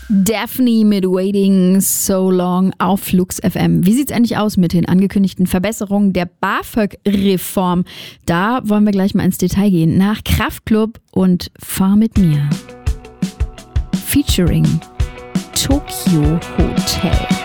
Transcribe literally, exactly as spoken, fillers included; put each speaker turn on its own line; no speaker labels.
Daphne mit Waiting So Long auf Flux F M. Wie sieht's eigentlich aus mit den angekündigten Verbesserungen der BAföG-Reform? Da wollen wir gleich mal ins Detail gehen. Nach Kraftklub und Fahr mit mir. Featuring Tokyo Hotel.